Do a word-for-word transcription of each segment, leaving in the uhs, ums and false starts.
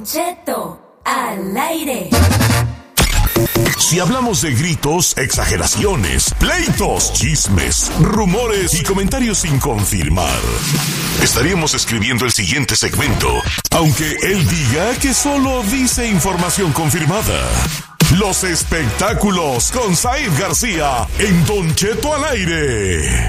Cheto al aire. Si hablamos de gritos, exageraciones, pleitos, chismes, rumores y comentarios sin confirmar, estaríamos escribiendo el siguiente segmento, aunque él diga que solo dice información confirmada. Los espectáculos con Said García en Don Cheto al aire.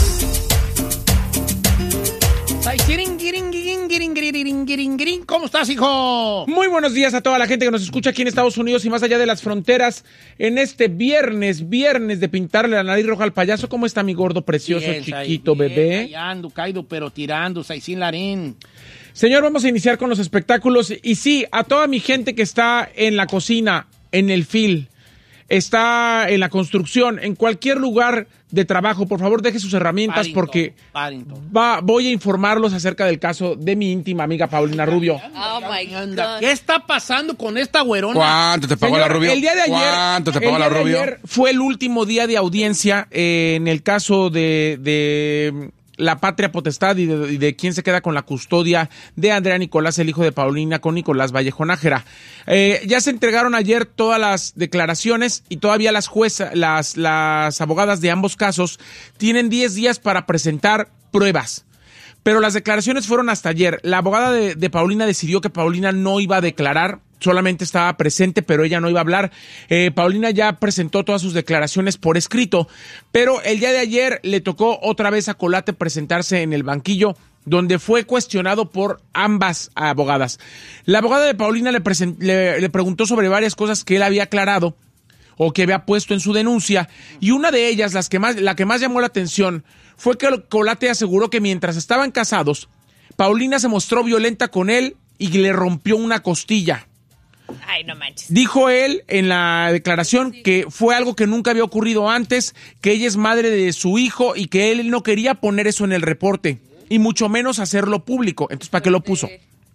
¿Cómo estás, hijo? Muy buenos días a toda la gente que nos escucha aquí en Estados Unidos y más allá de las fronteras en este viernes, viernes de pintarle la nariz roja al payaso. ¿Cómo está mi gordo, precioso, bien, chiquito, bien, bebé? Ahí ando, caído, pero tirando, Saicín Larín. Señor, vamos a iniciar con los espectáculos. Y sí, a toda mi gente que está en la cocina, en el fil, está en la construcción, en cualquier lugar de trabajo, por favor deje sus herramientas Paddington, porque Paddington. Va, voy a informarlos acerca del caso de mi íntima amiga Paulina Rubio. Oh my God. ¿Qué está pasando con esta güerona? ¿Cuánto te pagó Señor, la Rubio? El día de ayer, ¿Cuánto te pagó la Rubio? Ayer fue el último día de audiencia eh, en el caso de, de la patria potestad y de, de quién se queda con la custodia de Andrea Nicolás, el hijo de Paulina, con Nicolás Vallejo Nájera. Eh, ya se entregaron ayer todas las declaraciones y todavía las juezas, las, las abogadas de ambos casos tienen diez días para presentar pruebas. Pero las declaraciones fueron hasta ayer. La abogada de, de Paulina decidió que Paulina no iba a declarar, solamente estaba presente, pero ella no iba a hablar. Eh, Paulina ya presentó todas sus declaraciones por escrito, pero el día de ayer le tocó otra vez a Colate presentarse en el banquillo, donde fue cuestionado por ambas abogadas. La abogada de Paulina le, present, le, le preguntó sobre varias cosas que él había aclarado o que había puesto en su denuncia, y una de ellas, las que más, la que más llamó la atención, fue que Colate aseguró que mientras estaban casados, Paulina se mostró violenta con él y le rompió una costilla. Ay, no manches. Dijo él en la declaración que fue algo que nunca había ocurrido antes, que ella es madre de su hijo y que él no quería poner eso en el reporte, y mucho menos hacerlo público. Entonces, ¿para qué lo puso?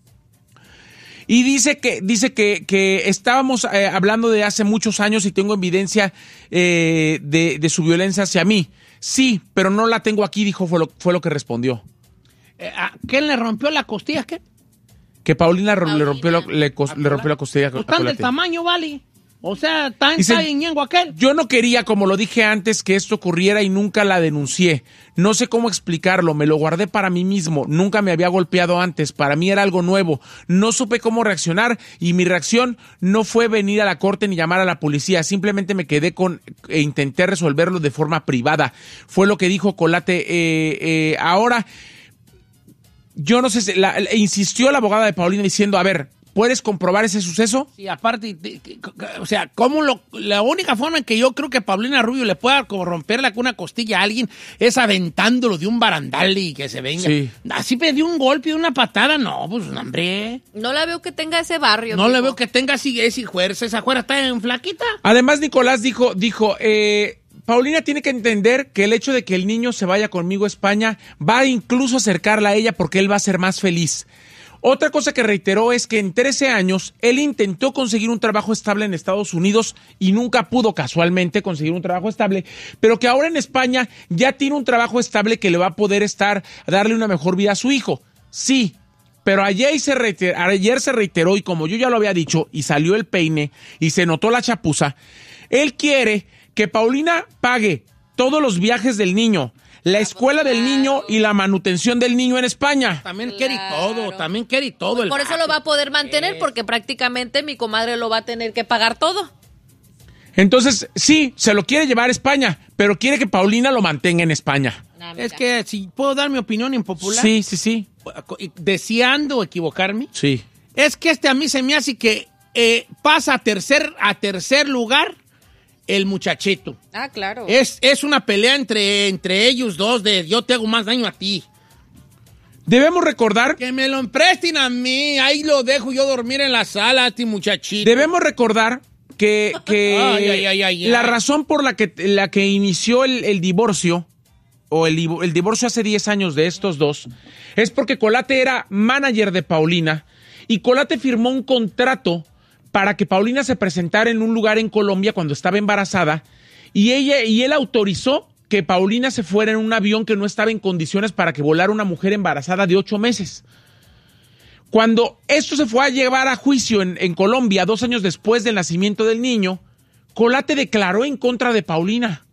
Y dice que dice que, que estábamos eh, hablando de hace muchos años y tengo evidencia eh, de, de su violencia hacia mí. Sí, pero no la tengo aquí, dijo, fue lo, fue lo que respondió. Eh, ¿Quién le rompió la costilla? ¿Qué? Que Paulina, Paulina. le rompió, la, le, le rompió la costilla. Pues tan del tamaño, vale. O sea, tan ñengo aquel. Yo no quería, como lo dije antes, que esto ocurriera y nunca la denuncié. No sé cómo explicarlo, me lo guardé para mí mismo. Nunca me había golpeado antes, para mí era algo nuevo. No supe cómo reaccionar y mi reacción no fue venir a la corte ni llamar a la policía. Simplemente me quedé con e intenté resolverlo de forma privada. Fue lo que dijo Colate. Eh, eh, ahora, yo no sé, la, la, insistió la abogada de Paulina diciendo, a ver, ¿puedes comprobar ese suceso? Sí, aparte, o sea, ¿cómo lo, la única forma en que yo creo que Paulina Rubio le pueda romperle una costilla a alguien es aventándolo de un barandal y que se venga. Sí. Así me dio un golpe, una patada, no, pues, hombre. No la veo que tenga ese barrio. No tipo. le veo que tenga así, esa fuerza, esa fuerza está en flaquita. Además, Nicolás dijo, dijo, eh... Paulina tiene que entender que el hecho de que el niño se vaya conmigo a España va a incluso acercarla a ella porque él va a ser más feliz. Otra cosa que reiteró es que en trece años él intentó conseguir un trabajo estable en Estados Unidos y nunca pudo casualmente conseguir un trabajo estable, pero que ahora en España ya tiene un trabajo estable que le va a poder estar, darle una mejor vida a su hijo. Sí, pero ayer se, reiteró, ayer se reiteró y como yo ya lo había dicho y salió el peine y se notó la chapuza, él quiere que Paulina pague todos los viajes del niño, la escuela del niño y la manutención del niño en España. También claro. quiere todo, también quiere todo. Pues por eso lo va a poder mantener, porque prácticamente mi comadre lo va a tener que pagar todo. Entonces, sí, se lo quiere llevar a España, pero quiere que Paulina lo mantenga en España. Nah, es que, si puedo dar mi opinión impopular. Sí, sí, sí. Deseando equivocarme. Sí. Es que este a mí se me hace que eh, pasa a tercer, a tercer lugar el muchachito. Ah, claro. Es, es una pelea entre, entre ellos dos de yo te hago más daño a ti. Debemos recordar... Que me lo presten a mí, ahí lo dejo yo dormir en la sala, este muchachito. Debemos recordar que, que ay, ay, ay, ay, la ay. razón por la que, la que inició el, el divorcio, o el, el divorcio hace diez años de estos dos, es porque Colate era manager de Paulina y Colate firmó un contrato para que Paulina se presentara en un lugar en Colombia cuando estaba embarazada y ella y él autorizó que Paulina se fuera en un avión que no estaba en condiciones para que volara una mujer embarazada de ocho meses. Cuando esto se fue a llevar a juicio en, en Colombia, dos años después del nacimiento del niño, Colate declaró en contra de Paulina.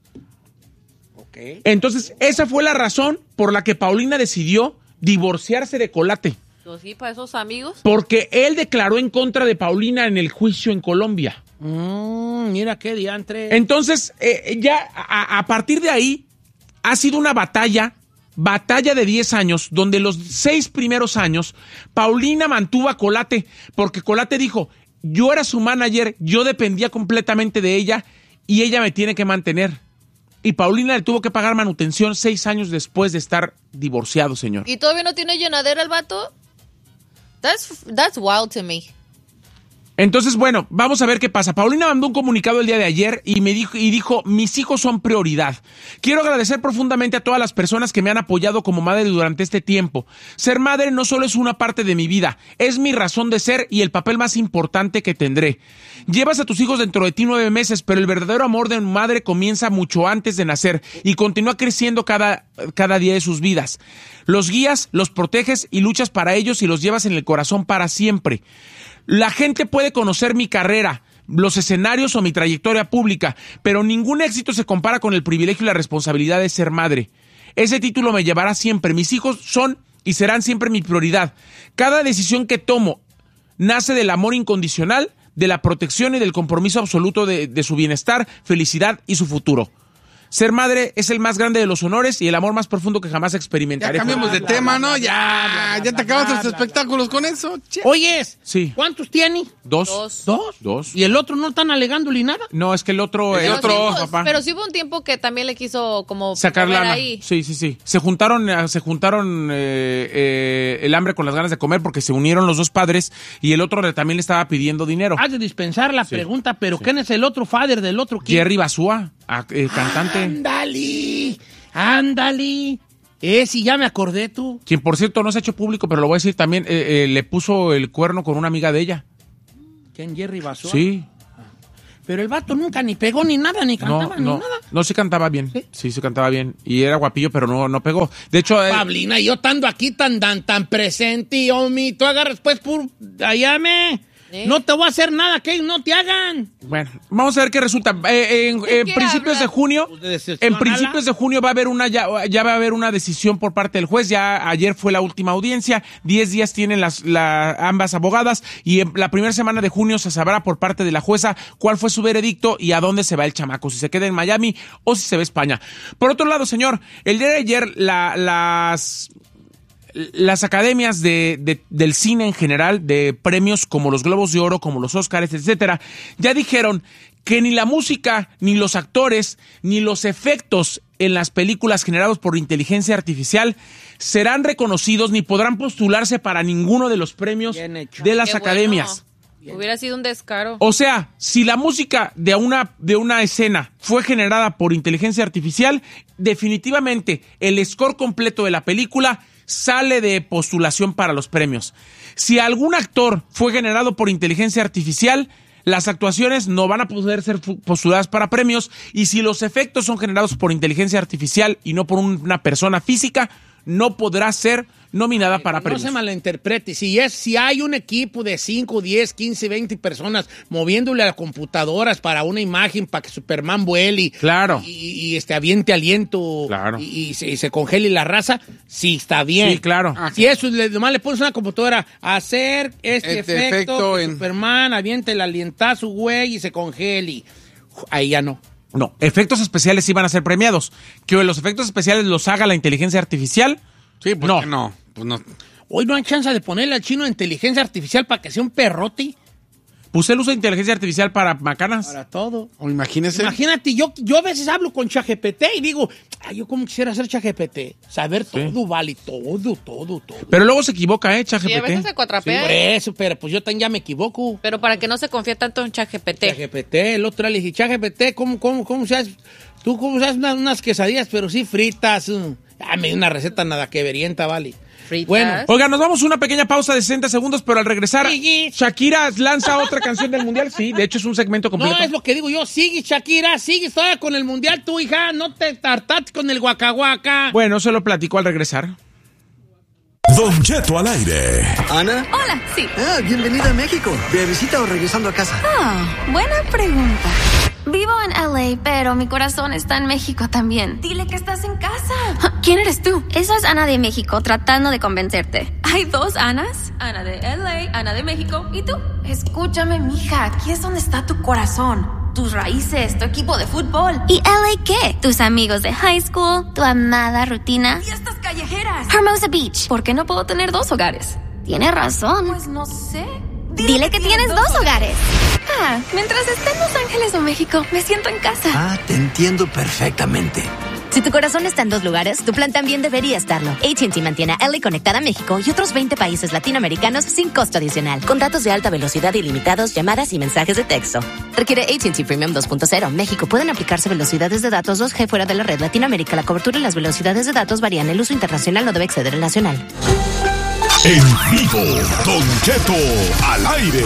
Okay. Entonces, esa fue la razón por la que Paulina decidió divorciarse de Colate. Pues sí, para esos amigos. Porque él declaró en contra de Paulina en el juicio en Colombia. Mm, mira qué diantre. Entonces, eh, ya a, a partir de ahí, ha sido una batalla, batalla de diez años, donde los seis primeros años, Paulina mantuvo a Colate, porque Colate dijo, yo era su manager, yo dependía completamente de ella, y ella me tiene que mantener. Y Paulina le tuvo que pagar manutención seis años después de estar divorciado, señor. ¿Y todavía no tiene llenadera el vato? That's, that's wild to me. Entonces, bueno, vamos a ver qué pasa. Paulina mandó un comunicado el día de ayer y me dijo, y dijo, mis hijos son prioridad. Quiero agradecer profundamente a todas las personas que me han apoyado como madre durante este tiempo. Ser madre no solo es una parte de mi vida, es mi razón de ser y el papel más importante que tendré. Llevas a tus hijos dentro de ti nueve meses, pero el verdadero amor de madre comienza mucho antes de nacer y continúa creciendo cada, cada día de sus vidas. Los guías, los proteges y luchas para ellos y los llevas en el corazón para siempre. La gente puede conocer mi carrera, los escenarios o mi trayectoria pública, pero ningún éxito se compara con el privilegio y la responsabilidad de ser madre. Ese título me llevará siempre. Mis hijos son y serán siempre mi prioridad. Cada decisión que tomo nace del amor incondicional, de la protección y del compromiso absoluto de, de su bienestar, felicidad y su futuro. Ser madre es el más grande de los honores y el amor más profundo que jamás experimentaré. Ya cambiamos de Bla, tema, bla, ¿no? bla, Ya, bla, bla, ya bla, te acabas bla, los bla, espectáculos con eso. Che. Oyes, Sí. ¿cuántos tiene? Dos. Dos. ¿Dos? Dos. ¿Y el otro no están alegándole nada? No, es que el otro... El el Pero otro, sí hubo- papá. pero sí hubo un tiempo que también le quiso como Sacar mover lana. ahí. Sí, sí, sí. Se juntaron, eh, se juntaron eh, eh, el hambre con las ganas de comer porque se unieron los dos padres y el otro le- también le estaba pidiendo dinero. Has de dispensar la pregunta, pero ¿quién es el otro father del otro? ¿Quién? Jerry Basúa, a- eh, cantante. Ándale, ándale. Eh, sí, ya me acordé tú. Quien, por cierto, no se ha hecho público, pero lo voy a decir también, eh, eh, le puso el cuerno con una amiga de ella. ¿Quién, Jerry Basó? Sí. Pero el vato nunca ni pegó ni nada, ni No, cantaba ni no, nada. no, sí cantaba bien. ¿Sí? Sí, sí cantaba bien. Y era guapillo, pero no, no pegó. De hecho, eh, Pablina, yo estando aquí tan, tan, tan presente, y homie, tú agarras pues por allá me... ¿Eh? No te voy a hacer nada que ellos no te hagan. bueno, vamos a ver qué resulta. Eh, en ¿De en qué principios habla? de junio, Pues de decepcionarla. en principios de junio va a haber una ya, ya va a haber una decisión por parte del juez. Ya ayer fue la última audiencia. Diez días tienen las la, ambas abogadas y en la primera semana de junio se sabrá por parte de la jueza cuál fue su veredicto y a dónde se va el chamaco, si se queda en Miami o si se va a España. Por otro lado, señor, el día de ayer la, las Las academias de, de, del cine en general, de premios como los Globos de Oro, como los Óscares, etcétera, ya dijeron que ni la música, ni los actores, ni los efectos en las películas generados por inteligencia artificial serán reconocidos ni podrán postularse para ninguno de los premios Bien hecho. de las Qué academias. bueno. Hubiera sido un descaro. O sea, si la música de una, de una escena fue generada por inteligencia artificial, definitivamente el score completo de la película sale de postulación para los premios. Si algún actor fue generado por inteligencia artificial, las actuaciones no van a poder ser postuladas para premios, y si los efectos son generados por inteligencia artificial y no por una persona física, no podrá ser nominada para No premios. se malinterprete. Si, es, si hay un equipo de cinco, diez, quince, veinte personas moviéndole a las computadoras para una imagen para que Superman vuele y, Claro. y, y, este, aviente aliento Claro. y, y se, y se congele la raza, sí está bien. Sí, claro. Si eso le, nomás le pones una computadora a hacer este, Este efecto, efecto que en- Superman aviente el alientazo, güey, y se congele. Ahí ya no. No, efectos especiales sí van a ser premiados. Que los efectos especiales los haga la inteligencia artificial. Sí, pues No. que no. Pues no. Hoy no hay chance de ponerle al chino inteligencia artificial para que sea un perrote Pues él usa inteligencia artificial para macanas. para todo. O imagínese. Imagínate, yo, yo a veces hablo con ChatGPT y digo, ay, yo como quisiera ser ChatGPT. Saber todo, vale, todo, todo, todo. Pero luego se equivoca, ¿eh, Y a veces se ChatGPT? cuatrapea. Por eso, pero pues yo también ya me equivoco. Pero para que no se confíe tanto en ChatGPT. ChatGPT, el otro día le dije, ChatGPT, ¿cómo, cómo, cómo se hace? Tú, ¿cómo se haces unas, unas quesadillas, pero sí fritas? Mm. Ah, me dio una receta nada que verienta, vale. Fritas. Bueno, Oiga, nos vamos a una pequeña pausa de sesenta segundos, pero al regresar, Sí. Shakira lanza otra canción del Mundial. Sí, de hecho es un segmento completo. no es lo que digo yo. Sigue, Shakira, sigue todavía con el mundial, tu hija. No te tartates con el guacahuaca. Bueno, se lo platico al regresar. Don Cheto al aire. ¿Ana? Hola, sí. Ah, bienvenida a México. ¿De visita o regresando a casa? Ah, buena pregunta. Vivo en L A, pero mi corazón está en México también. Dile que estás en casa. ¿Quién eres tú? Eso es Ana de México, tratando de convencerte. ¿Hay dos Anas? Ana de L A, Ana de México. ¿Y tú? Escúchame, mija. Aquí es donde está tu corazón. Tus raíces, tu equipo de fútbol. ¿Y L A qué? Tus amigos de high school, tu amada rutina. Fiestas callejeras. Hermosa Beach. ¿Por qué no puedo tener dos hogares? Tienes razón. Pues no sé. Dile, Dile que, que tienes dos hogares. hogares. Ah, mientras esté en Los Ángeles o México, me siento en casa. Ah, te entiendo perfectamente. Si tu corazón está en dos lugares, tu plan también debería estarlo. A T and T mantiene a L A conectada a México y otros veinte países latinoamericanos sin costo adicional. Con datos de alta velocidad ilimitados, llamadas y mensajes de texto. Requiere A T and T Premium dos punto cero. México. Pueden aplicarse velocidades de datos dos G fuera de la red. Latinoamérica. La cobertura y las velocidades de datos varían. El uso internacional no debe exceder el nacional. En vivo, Don Cheto al aire.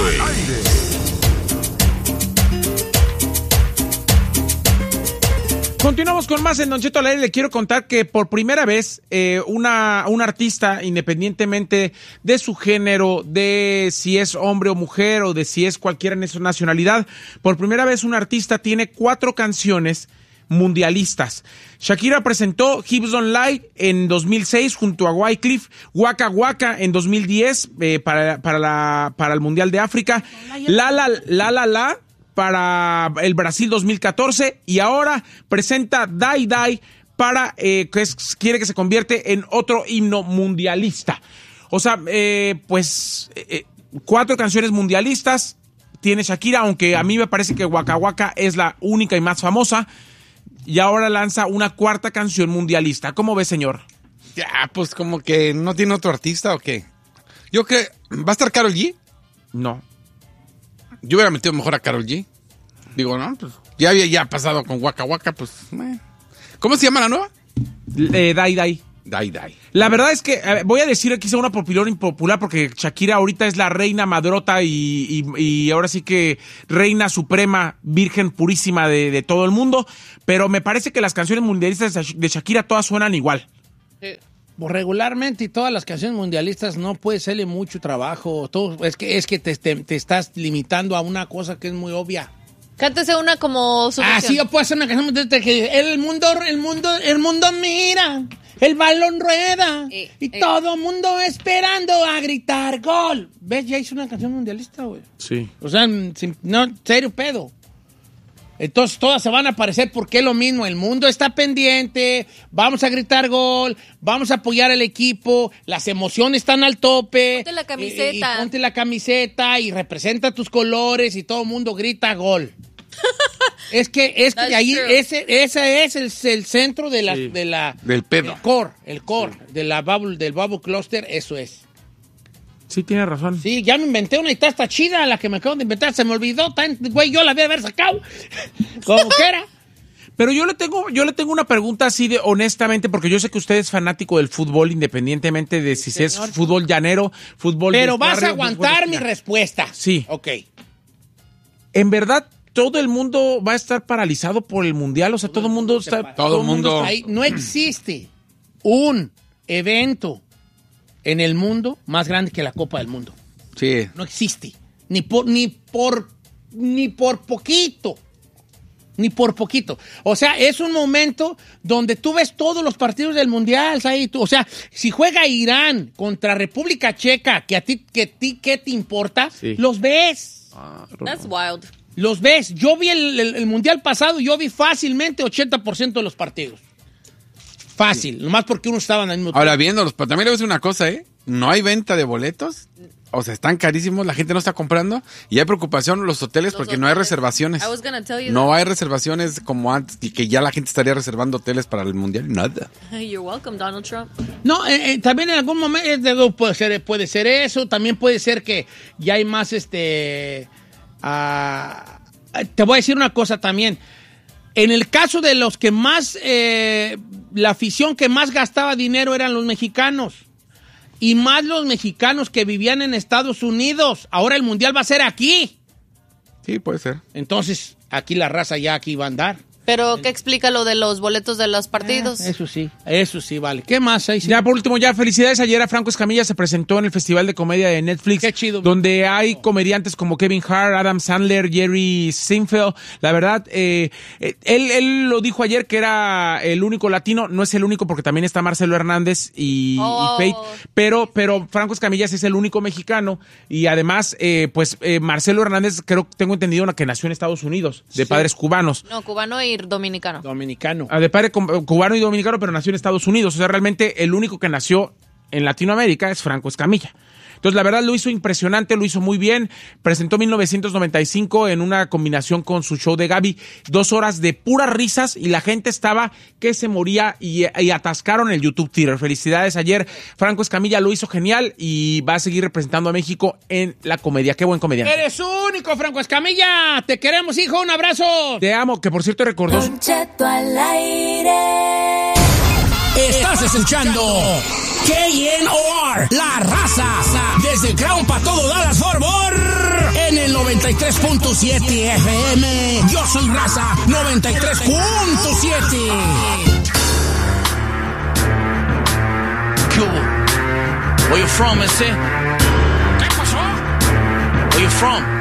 Continuamos con más en Don Cheto al aire. Le quiero contar que por primera vez eh, una, un artista, independientemente de su género, de si es hombre o mujer o de si es cualquier nacionalidad, por primera vez un artista tiene cuatro canciones mundialistas. Shakira presentó Hips Don't Lie en dos mil seis junto a Wyclef, Waka Waka en dos mil diez eh, para, para, la, para el Mundial de África, La La La La La para el Brasil dos mil catorce y ahora presenta Die Die para eh, que es, quiere que se convierte en otro himno mundialista. O sea, eh, pues eh, cuatro canciones mundialistas tiene Shakira, aunque a mí me parece que Waka Waka es la única y más famosa. Y ahora lanza una cuarta canción mundialista. ¿Cómo ve, señor? Ya, pues como que no tiene otro artista o qué. Yo que ¿va a estar Karol G? No. Yo hubiera metido mejor a Karol G. Digo, no, pues ya había ya pasado con Waka Waka, pues. Eh. ¿Cómo se llama la nueva? Eh, Die Die. Die Die. La verdad es que eh, voy a decir aquí sea una popular impopular porque Shakira ahorita es la reina madrota y, y, y ahora sí que reina suprema, virgen purísima de, de todo el mundo, pero me parece que las canciones mundialistas de Shakira todas suenan igual. Eh, pues regularmente y todas las canciones mundialistas no puede serle mucho trabajo. Todo, es que, es que te, te, te estás limitando a una cosa que es muy obvia. Cántese una como su Ah, sí, yo puedo hacer una canción mundialista que el mundo, el mundo, el mundo mira. El balón rueda eh, y eh. todo el mundo esperando a gritar gol. ¿Ves? Ya hizo una canción mundialista, güey. Sí. O sea, sin, no, serio pedo. Entonces todas se van a aparecer porque es lo mismo. El mundo está pendiente, vamos a gritar gol, vamos a apoyar al equipo, las emociones están al tope. Ponte la camiseta. Y, y ponte la camiseta y representa tus colores y todo el mundo grita gol. Es que, es que de ahí, ese, ese es el, el centro de la, sí. de la, del pedo. El core, el core sí. de la bubble, del bubble cluster, eso es. Sí, tiene razón. Sí, ya me inventé una y está, está chida la que me acabo de inventar, se me olvidó, tan, güey, yo la voy a haber sacado, como que era. Pero yo le tengo, yo le tengo una pregunta así de honestamente, porque yo sé que usted es fanático del fútbol, independientemente de si es fútbol llanero, fútbol. Pero vas barrio, a aguantar mi respuesta. Sí. Ok. En verdad, todo el mundo va a estar paralizado por el mundial, o sea, todo el mundo está... Todo el mundo... Está ahí. No existe un evento en el mundo más grande que la Copa del Mundo. Sí. No existe. Ni por, ni por, ni por poquito. Ni por poquito. O sea, es un momento donde tú ves todos los partidos del mundial, ¿sabes? O sea, si juega Irán contra República Checa, que a ti, que a ti ¿qué te importa? Sí. Los ves. Ah, That's wild. Los ves. Yo vi el, el, el mundial pasado, yo vi fácilmente ochenta por ciento de los partidos. Fácil, sí. Nomás porque uno estaba en el mismo tiempo. Ahora viéndolos, pero también le voy a decir una cosa, ¿eh? No hay venta de boletos. O sea, están carísimos, la gente no está comprando. Y hay preocupación en los hoteles los porque hoteles. No hay reservaciones. No hay reservaciones como antes y que ya la gente estaría reservando hoteles para el mundial. Nada. You're welcome, Donald Trump. No, eh, eh, también en algún momento puede ser, puede ser eso. También puede ser que ya hay más, este... Uh, te voy a decir una cosa también. En el caso de los que más... Eh, la afición que más gastaba dinero eran los mexicanos. Y más los mexicanos que vivían en Estados Unidos. Ahora el mundial va a ser aquí. Sí, puede ser. Entonces, aquí la raza ya aquí va a andar. Pero, ¿qué explica lo de los boletos de los partidos? Eh, eso sí, eso sí, vale. ¿Qué más hay? Ya, por último, ya, felicidades. Ayer a Franco Escamilla se presentó en el Festival de Comedia de Netflix. Qué chido. Donde hay comediantes como Kevin Hart, Adam Sandler, Jerry Seinfeld. La verdad, eh, él, él lo dijo ayer que era el único latino. No es el único porque también está Marcelo Hernández y, oh. y Fate. Pero, pero Franco Escamilla es el único mexicano. Y además, eh, pues, eh, Marcelo Hernández, creo tengo entendido que nació en Estados Unidos, de sí. padres cubanos. No, cubano y dominicano. Dominicano. Ah, de padre cubano y dominicano, pero nació en Estados Unidos. O sea, realmente el único que nació en Latinoamérica es Franco Escamilla. Entonces, la verdad, lo hizo impresionante, lo hizo muy bien. Presentó mil novecientos noventa y cinco en una combinación con su show de Gaby. Dos horas de puras risas y la gente estaba que se moría y, y atascaron el YouTube Theater. Felicidades ayer. Franco Escamilla lo hizo genial y va a seguir representando a México en la comedia. Qué buen comediante. ¡Eres único, Franco Escamilla! ¡Te queremos, hijo! ¡Un abrazo! Te amo, que por cierto recordó... Don Cheto al aire. Estás escuchando K N O R, La Raza, desde Crown pa' todo Dallas Fort Worth, en el noventa y tres punto siete F M. Yo soy Raza, noventa y tres punto siete. Cool. Where you from, ese? ¿Qué pasó? Where you from?